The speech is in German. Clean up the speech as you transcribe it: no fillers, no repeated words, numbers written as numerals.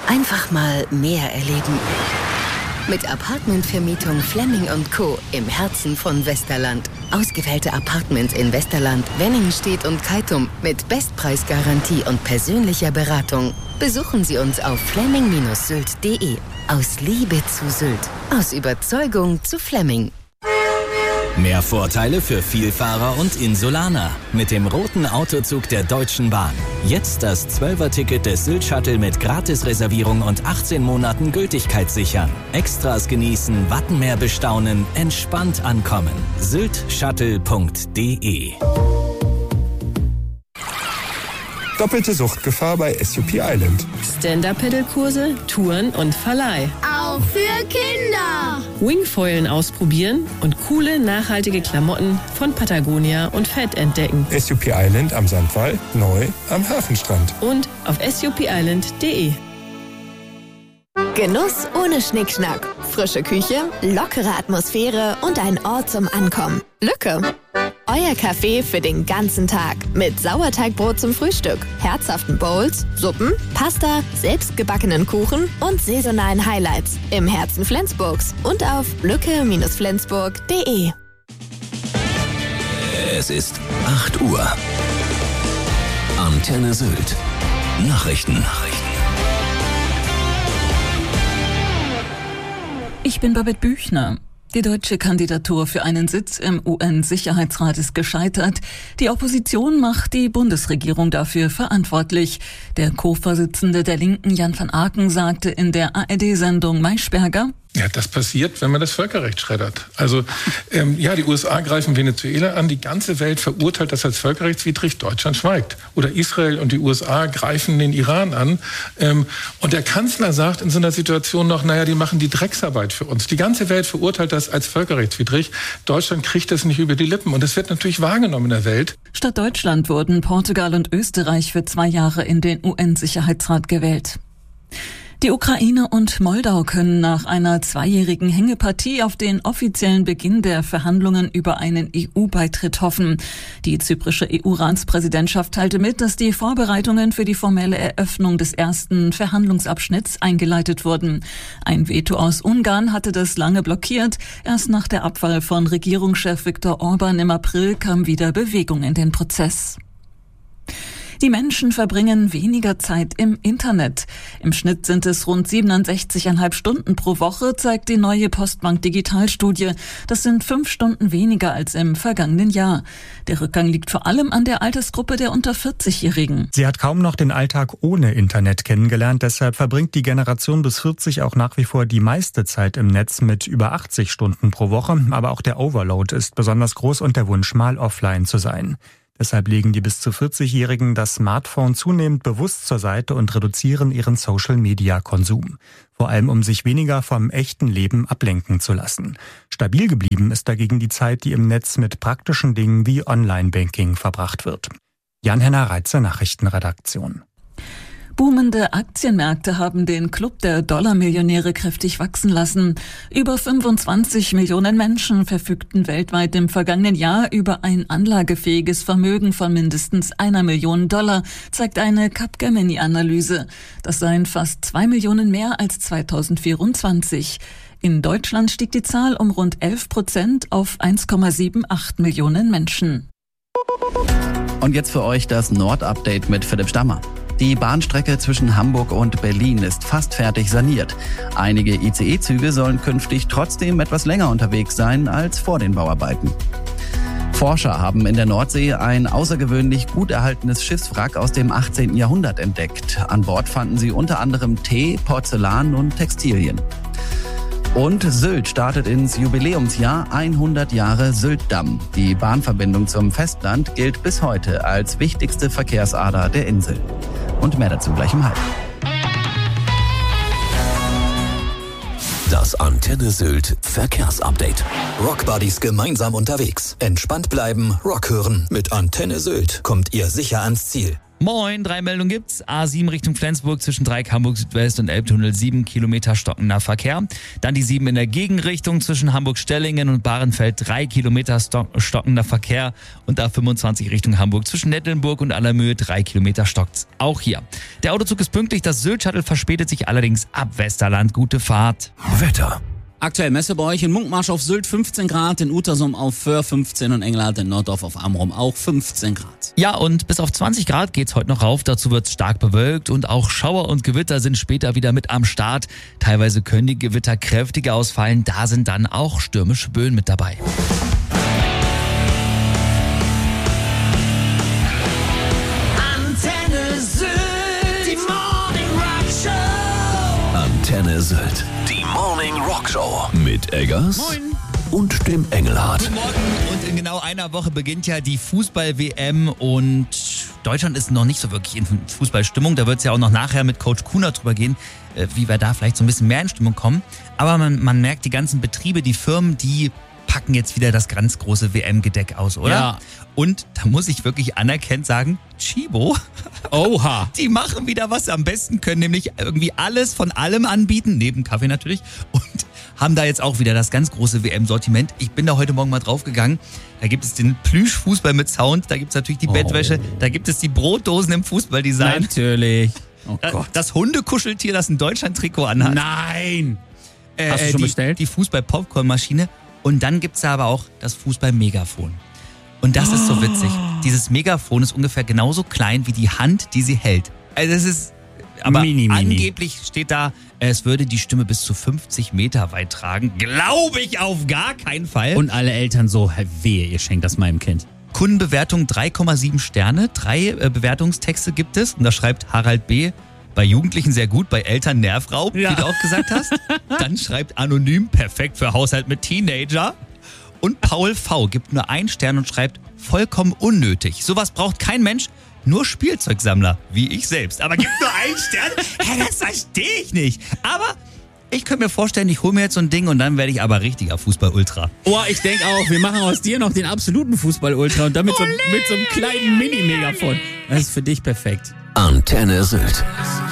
Einfach mal mehr erleben. Mit Apartmentvermietung Flemming & Co. im Herzen von Westerland. Ausgewählte Apartments in Westerland, Wenningstedt und Keitum mit Bestpreisgarantie und persönlicher Beratung. Besuchen Sie uns auf flemming-sylt.de. Aus Liebe zu Sylt. Aus Überzeugung zu Flemming. Mehr Vorteile für Vielfahrer und Insulaner. Mit dem roten Autozug der Deutschen Bahn. Jetzt das 12er-Ticket des Sylt-Shuttle mit Gratisreservierung und 18 Monaten Gültigkeit sichern. Extras genießen, Wattenmeer bestaunen, entspannt ankommen. syltshuttle.de. Doppelte Suchtgefahr bei SUP Island. Stand-Up-Pedal-Kurse, Touren und Verleih. Auch für Kinder. Wingfoilen ausprobieren und coole, nachhaltige Klamotten von Patagonia und Fett entdecken. SUP Island am Sandwall, neu am Hafenstrand. Und auf supisland.de. Genuss ohne Schnickschnack. Frische Küche, lockere Atmosphäre und ein Ort zum Ankommen. Lücke. Euer Café für den ganzen Tag. Mit Sauerteigbrot zum Frühstück, herzhaften Bowls, Suppen, Pasta, selbstgebackenen Kuchen und saisonalen Highlights. Im Herzen Flensburgs und auf lücke-flensburg.de. Es ist 8 Uhr. Antenne Sylt. Nachrichten. Ich bin Babette Büchner. Die deutsche Kandidatur für einen Sitz im UN-Sicherheitsrat ist gescheitert. Die Opposition macht die Bundesregierung dafür verantwortlich. Der Co-Vorsitzende der Linken, Jan van Aken, sagte in der ARD-Sendung Maischberger: Ja, das passiert, wenn man das Völkerrecht schreddert. Also die USA greifen Venezuela an, die ganze Welt verurteilt das als völkerrechtswidrig, Deutschland schweigt. Oder Israel und die USA greifen den Iran an. Und der Kanzler sagt in so einer Situation noch, die machen die Drecksarbeit für uns. Die ganze Welt verurteilt das als völkerrechtswidrig. Deutschland kriegt das nicht über die Lippen. Und das wird natürlich wahrgenommen in der Welt. Statt Deutschland wurden Portugal und Österreich für 2 Jahre in den UN-Sicherheitsrat gewählt. Die Ukraine und Moldau können nach einer 2-jährigen Hängepartie auf den offiziellen Beginn der Verhandlungen über einen EU-Beitritt hoffen. Die zyprische EU-Ratspräsidentschaft teilte mit, dass die Vorbereitungen für die formelle Eröffnung des ersten Verhandlungsabschnitts eingeleitet wurden. Ein Veto aus Ungarn hatte das lange blockiert. Erst nach der Abwahl von Regierungschef Viktor Orban im April kam wieder Bewegung in den Prozess. Die Menschen verbringen weniger Zeit im Internet. Im Schnitt sind es rund 67,5 Stunden pro Woche, zeigt die neue Postbank Digitalstudie. Das sind 5 Stunden weniger als im vergangenen Jahr. Der Rückgang liegt vor allem an der Altersgruppe der unter 40-Jährigen. Sie hat kaum noch den Alltag ohne Internet kennengelernt. Deshalb verbringt die Generation bis 40 auch nach wie vor die meiste Zeit im Netz mit über 80 Stunden pro Woche. Aber auch der Overload ist besonders groß und der Wunsch, mal offline zu sein. Deshalb legen die bis zu 40-Jährigen das Smartphone zunehmend bewusst zur Seite und reduzieren ihren Social-Media-Konsum. Vor allem, um sich weniger vom echten Leben ablenken zu lassen. Stabil geblieben ist dagegen die Zeit, die im Netz mit praktischen Dingen wie Online-Banking verbracht wird. Jan-Henner Reitzer, Nachrichtenredaktion. Boomende Aktienmärkte haben den Club der Dollarmillionäre kräftig wachsen lassen. Über 25 Millionen Menschen verfügten weltweit im vergangenen Jahr über ein anlagefähiges Vermögen von mindestens $1 Million, zeigt eine Capgemini-Analyse. Das seien fast 2 Millionen mehr als 2024. In Deutschland stieg die Zahl um rund 11% auf 1,78 Millionen Menschen. Und jetzt für euch das Nord-Update mit Philipp Stammer. Die Bahnstrecke zwischen Hamburg und Berlin ist fast fertig saniert. Einige ICE-Züge sollen künftig trotzdem etwas länger unterwegs sein als vor den Bauarbeiten. Forscher haben in der Nordsee ein außergewöhnlich gut erhaltenes Schiffswrack aus dem 18. Jahrhundert entdeckt. An Bord fanden sie unter anderem Tee, Porzellan und Textilien. Und Sylt startet ins Jubiläumsjahr 100 Jahre Syltdamm. Die Bahnverbindung zum Festland gilt bis heute als wichtigste Verkehrsader der Insel. Und mehr dazu gleich im Halb. Das Antenne Sylt Verkehrsupdate. Rockbuddies gemeinsam unterwegs. Entspannt bleiben, Rock hören. Mit Antenne Sylt kommt ihr sicher ans Ziel. Moin, 3 Meldungen gibt's. A7 Richtung Flensburg zwischen Dreieck Hamburg Südwest und Elbtunnel 7 Kilometer stockender Verkehr. Dann die 7 in der Gegenrichtung zwischen Hamburg-Stellingen und Bahrenfeld 3 Kilometer stockender Verkehr. Und A25 Richtung Hamburg zwischen Nettlenburg und Allermöhe 3 Kilometer stockt's auch hier. Der Autozug ist pünktlich, das Sylt-Shuttle verspätet sich allerdings ab Westerland. Gute Fahrt. Wetter. Aktuell Messe bei euch in Munkmarsch auf Sylt 15 Grad, in Utersum auf Föhr 15 und Engelhardt in Norddorf auf Amrum auch 15 Grad. Ja, und bis auf 20 Grad geht's heute noch rauf. Dazu wird's stark bewölkt und auch Schauer und Gewitter sind später wieder mit am Start. Teilweise können die Gewitter kräftiger ausfallen. Da sind dann auch stürmische Böen mit dabei. Antenne Sylt, die Morning Rock Show. Antenne Sylt, die Morning Rock Show mit Eggers. Moin. Und dem Engelhardt. Guten Morgen, und in genau einer Woche beginnt ja die Fußball-WM und Deutschland ist noch nicht so wirklich in Fußballstimmung. Da wird es ja auch noch nachher mit Coach Kuhner drüber gehen, wie wir da vielleicht so ein bisschen mehr in Stimmung kommen. Aber man merkt, die ganzen Betriebe, die Firmen, die packen jetzt wieder das ganz große WM-Gedeck aus, oder? Ja. Und da muss ich wirklich anerkennt sagen, Chibo, Oha. die machen wieder, was sie am besten können, nämlich irgendwie alles von allem anbieten, neben Kaffee natürlich, und haben da jetzt auch wieder das ganz große WM-Sortiment. Ich bin da heute Morgen mal draufgegangen. Da gibt es den Plüschfußball mit Sound, da gibt es natürlich die Bettwäsche, da gibt es die Brotdosen im Fußballdesign. Natürlich. Oh Gott. Das Hundekuscheltier, das ein Deutschland-Trikot anhat. Nein. Hast du schon bestellt? Die Fußball-Popcorn-Maschine. Und dann gibt es da aber auch das Fußball-Megafon. Und das ist so witzig. Dieses Megafon ist ungefähr genauso klein wie die Hand, die sie hält. Also es ist, aber Mini. Angeblich steht da, es würde die Stimme bis zu 50 Meter weit tragen. Glaube ich auf gar keinen Fall. Und alle Eltern so, wehe, ihr schenkt das meinem Kind. Kundenbewertung 3,7 Sterne. 3 Bewertungstexte gibt es. Und da schreibt Harald B., bei Jugendlichen sehr gut, bei Eltern Nervraub, wie du auch gesagt hast. Dann schreibt Anonym, perfekt für Haushalt mit Teenager. Und Paul V. gibt nur 1 Stern und schreibt, vollkommen unnötig. Sowas braucht kein Mensch, nur Spielzeugsammler, wie ich selbst. Aber gibt nur 1 Stern? Hä, das verstehe ich nicht. Aber ich könnte mir vorstellen, ich hole mir jetzt so ein Ding und dann werde ich aber richtiger Fußball-Ultra. Oh, ich denke auch, wir machen aus dir noch den absoluten Fußball-Ultra und dann mit so einem kleinen Mini-Megafon. Das ist für dich perfekt. Antenne Sylt.